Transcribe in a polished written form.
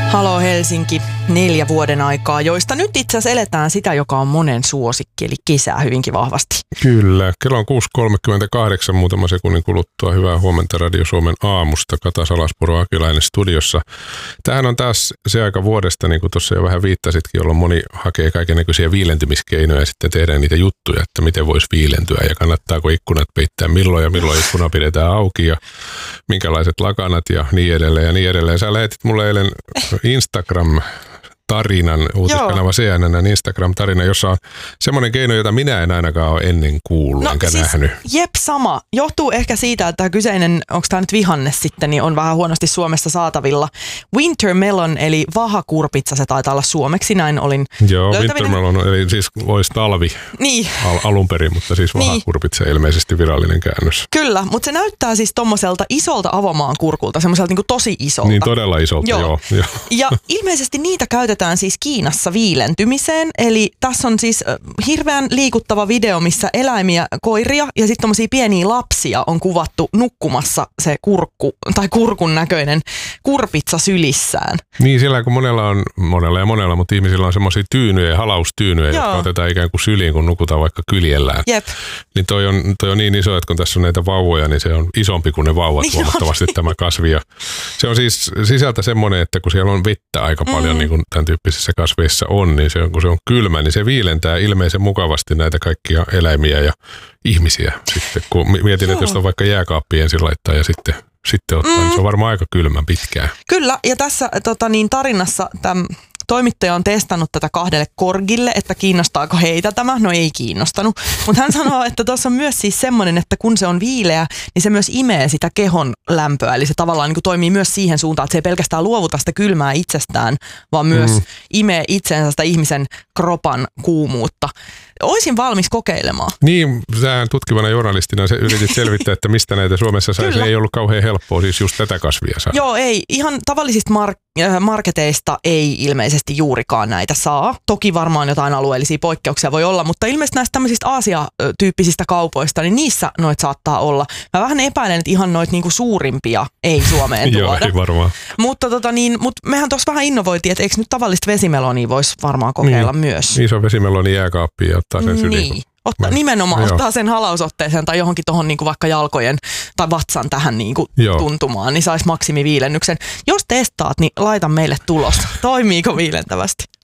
Halo Helsinki, 4 vuoden aikaa, joista nyt itse asiassa eletään sitä, joka on monen suosikki, eli kesää hyvinkin vahvasti. Kyllä, kello on 6.38 muutama sekunnin kuluttua. Hyvää huomenta Radio Suomen aamusta. Kata Salaspuro Akilainen studiossa. Tämähän on taas se aika vuodesta, niin kuin tuossa jo vähän viittasitkin, jolloin moni hakee kaikennäköisiä viilentymiskeinoja ja sitten tehdään niitä juttuja, että miten voisi viilentyä ja kannattaako ikkunat peittää milloin ikkuna pidetään auki ja minkälaiset lakanat ja niin edelleen ja niin edelleen. Sä lähetit mulle eilen Instagram-tarinan, uutiskanava CNN:n Instagram-tarina, jossa on semmoinen keino, jota minä en ainakaan ole ennen kuullut enkä nähnyt. Jep, sama. Johtuu ehkä siitä, että tämä kyseinen, onko tämä nyt vihanne sitten, niin on vähän huonosti Suomessa saatavilla. Winter melon, eli vahakurpitsa, se taitaa olla suomeksi, näin olin löytävinä. Winter melon, eli siis olisi talvi alun perin, mutta siis vahakurpitsa ilmeisesti virallinen käännös. Kyllä, mutta se näyttää siis tommoselta isolta avomaan kurkulta, semmoiselta niin tosi isolta. Niin todella isolta, joo. Ja ilmeisesti niitä käytetään siis Kiinassa viilentymiseen, eli tässä on siis hirveän liikuttava video, missä eläimiä, koiria ja sitten tommosia pieniä lapsia on kuvattu nukkumassa se kurkun näköinen kurpitsa sylissään. Niin, sillä kun monella, mutta ihmisillä on semmoisia tyynyjä, halaustyynyjä, jotka otetaan ikään kuin syliin, kun nukutaan vaikka kyljellään. Jep. Niin toi on niin iso, että kun tässä on näitä vauvoja, niin se on isompi kuin ne vauvat huomattavasti tämä kasvi. Ja se on siis sisältä semmoinen, että kun siellä on vettä aika paljon, niin kuin tämän tyyppisissä kasveissa on, niin kun se on kylmä, niin se viilentää ilmeisen mukavasti näitä kaikkia eläimiä ja ihmisiä. Sitten kun mietin, että jos on vaikka jääkaappi ensin laittaa ja sitten ottaa, niin se on varmaan aika kylmän pitkään. Kyllä, ja tässä tarinassa toimittaja on testannut tätä 2 korgille, että kiinnostaako heitä tämä. No ei kiinnostanut, mutta hän sanoo, että tuossa on myös siis semmoinen, että kun se on viileä, niin se myös imee sitä kehon lämpöä. Eli se tavallaan niin kuin toimii myös siihen suuntaan, että se ei pelkästään luovuta sitä kylmää itsestään, vaan myös imee itseensä sitä ihmisen kropan kuumuutta. Oisin valmis kokeilemaan. Niin, sä tutkivana journalistina yritit selvittää, että mistä näitä Suomessa saisi. Ei ollut kauhean helppoa siis just tätä kasvia saada. Joo, ei. Ihan tavallisista marketeista ei ilmeisesti juurikaan näitä saa. Toki varmaan jotain alueellisia poikkeuksia voi olla, mutta ilmeisesti näistä tämmöisistä Aasia-tyyppisistä kaupoista, niin niissä noita saattaa olla. Mä vähän epäilen, että ihan noita niinku suurimpia ei Suomeen tuoda. Joo, ei varmaan. Mutta mehän tuossa vähän innovoitiin, että eikö nyt tavallista vesimelonia voisi varmaan kokeilla myös. Iso vesimeloni jääkaappiin ja ottaa sen syliin. Niin. Ottaa sen halausotteeseen tai johonkin tuohon niinku vaikka jalkojen tai vatsan tähän niinku tuntumaan, niin saisi maksimiviilennyksen. Jos testaat, niin laita meille tulos. Toimiiko viilentävästi?